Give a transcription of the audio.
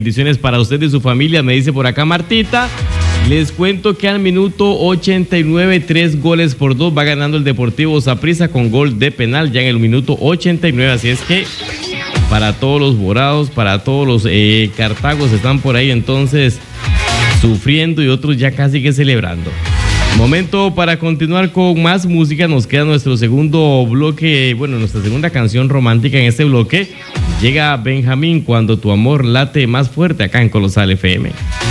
Bendiciones para usted y su familia, me dice por acá Martita. Les cuento que al minuto 89, 3-2 va ganando el Deportivo Saprissa con gol de penal ya en el minuto 89. Así es que para todos los morados, para todos los cartagos están por ahí entonces sufriendo y otros ya casi que celebrando. Momento para continuar con más música. Nos queda nuestro segundo bloque, bueno, nuestra segunda canción romántica en este bloque. Llega Benjamín, Cuando tu amor late más fuerte, acá en Colosal FM.